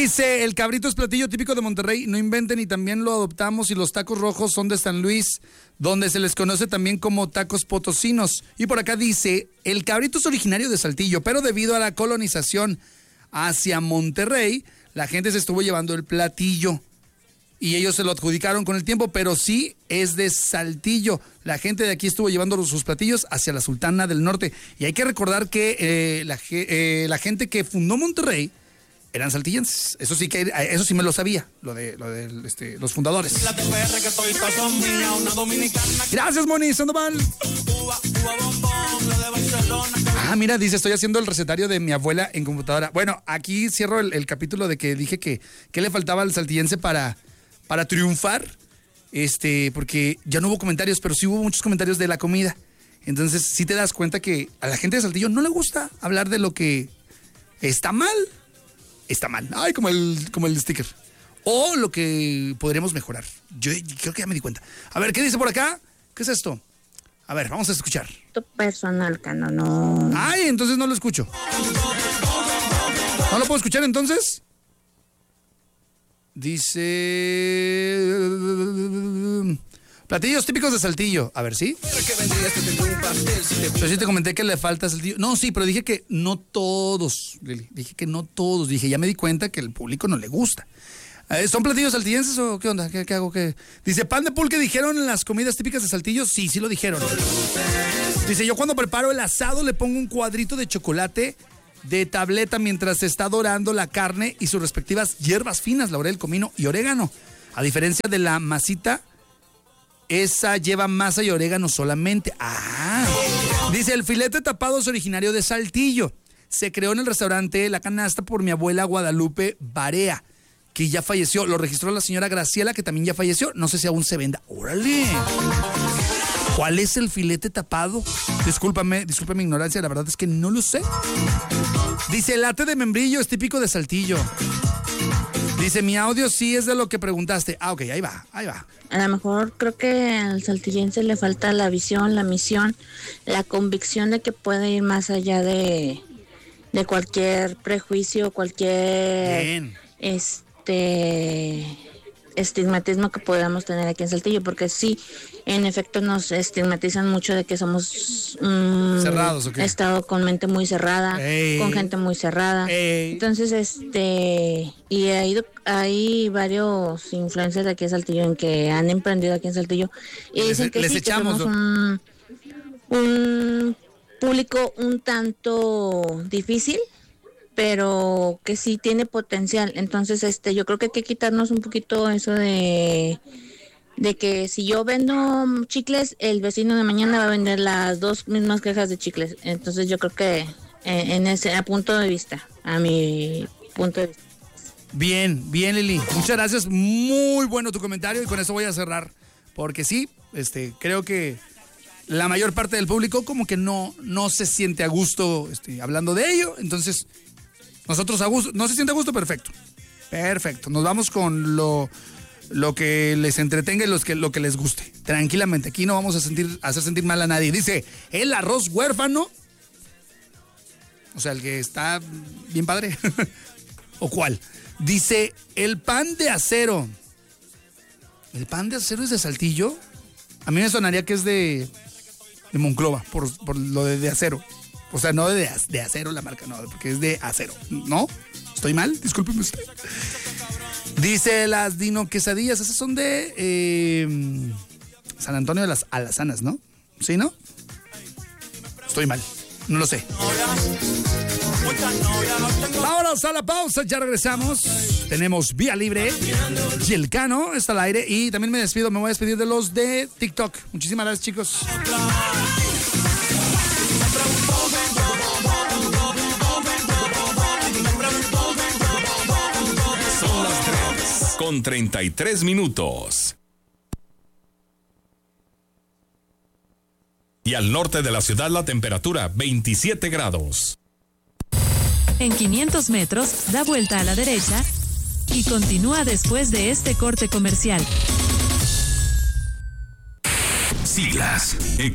Dice, el cabrito es platillo típico de Monterrey, no inventen y también lo adoptamos y los tacos rojos son de San Luis, donde se les conoce también como tacos potosinos. Y por acá dice, el cabrito es originario de Saltillo, pero debido a la colonización hacia Monterrey, la gente se estuvo llevando el platillo y ellos se lo adjudicaron con el tiempo, pero sí es de Saltillo. La gente de aquí estuvo llevando sus platillos hacia la Sultana del Norte. Y hay que recordar que la gente que fundó Monterrey eran saltillenses. Eso sí me lo sabía, lo de los fundadores. Gracias, Moni Sandoval. Ah, mira, dice, estoy haciendo el recetario de mi abuela en computadora. Bueno, aquí cierro el capítulo de que dije que le faltaba al saltillense para triunfar, porque ya no hubo comentarios, pero sí hubo muchos comentarios de la comida. Entonces sí te das cuenta que a la gente de Saltillo no le gusta hablar de lo que está mal. Está mal. Ay, como el sticker. O lo que podríamos mejorar. Yo creo que ya me di cuenta. A ver, ¿qué dice por acá? ¿Qué es esto? A ver, vamos a escuchar. Tu personal, Cano, no. Ay, entonces no lo escucho. ¿No lo puedo escuchar entonces? Dice... platillos típicos de Saltillo. A ver, ¿sí? Pero sí te comenté que le falta Saltillo. No, sí, pero dije que no todos, Lili. Dije que no todos. Dije, ya me di cuenta que al público no le gusta. ¿Son platillos saltillenses o qué onda? ¿Qué hago? ¿Qué? Dice, pan de pulque dijeron en las comidas típicas de Saltillo. Sí lo dijeron. Dice, yo cuando preparo el asado le pongo un cuadrito de chocolate de tableta mientras se está dorando la carne y sus respectivas hierbas finas, laurel, comino y orégano. A diferencia de la masita, esa lleva masa y orégano solamente. Ah. Dice, el filete tapado es originario de Saltillo. Se creó en el restaurante La Canasta por mi abuela Guadalupe Barea, que ya falleció. Lo registró la señora Graciela, que también ya falleció. No sé si aún se venda. ¡Órale! ¿Cuál es el filete tapado? Discúlpame mi ignorancia, la verdad es que no lo sé. Dice, el ate de membrillo es típico de Saltillo. Dice, mi audio sí es de lo que preguntaste. Ah, ok, ahí va. A lo mejor creo que al saltillense le falta la visión, la misión, la convicción de que puede ir más allá de cualquier prejuicio, cualquier estigmatismo que podamos tener aquí en Saltillo, porque sí, en efecto nos estigmatizan mucho de que somos un cerrados, ¿o qué? estado con mente muy cerrada, con gente muy cerrada. Entonces, y hay varios influencers de aquí en Saltillo en que han emprendido aquí en Saltillo y dicen que sí, que somos un público un tanto difícil, pero que sí tiene potencial. Entonces, yo creo que hay que quitarnos un poquito eso de que si yo vendo chicles, el vecino de mañana va a vender las dos mismas cajas de chicles. Entonces, yo creo que en ese punto de vista, a mi punto de vista. Bien, Lili. Muchas gracias. Muy bueno tu comentario y con eso voy a cerrar. Porque sí, creo que la mayor parte del público como que no se siente a gusto hablando de ello. Entonces, nosotros a gusto, no se siente a gusto, perfecto. Nos vamos con lo que les entretenga y lo que les guste. Tranquilamente, aquí no vamos a hacer sentir mal a nadie. Dice, el arroz huérfano, o sea, el que está bien padre. ¿O cuál? Dice, el pan de acero. ¿El pan de acero es de Saltillo? A mí me sonaría que es de Monclova, por lo de acero. O sea, no de acero la marca, no, porque es de acero. ¿No? ¿Estoy mal? Discúlpeme usted. Dice, las Dino Quesadillas, esas son de San Antonio de las Alazanas, ¿no? ¿Sí, no? Estoy mal, no lo sé. Vámonos a la pausa, ya regresamos. Tenemos Vía Libre y el Cano está al aire. Y también me voy a despedir de los de TikTok. Muchísimas gracias, chicos. Son las 3:33. Y al norte de la ciudad la temperatura 27 grados. En 500 metros, da vuelta a la derecha y continúa después de este corte comercial. Siglas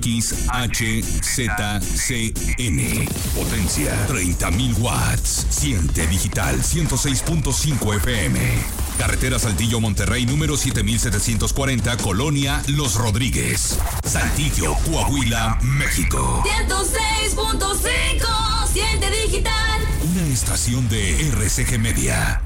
XHZCN. Potencia 30.000 watts. Siente digital 106.5 FM. Carretera Saltillo Monterrey número 7740, Colonia Los Rodríguez. Saltillo, Coahuila, México. 106.5, siente digital. Una estación de RCG Media.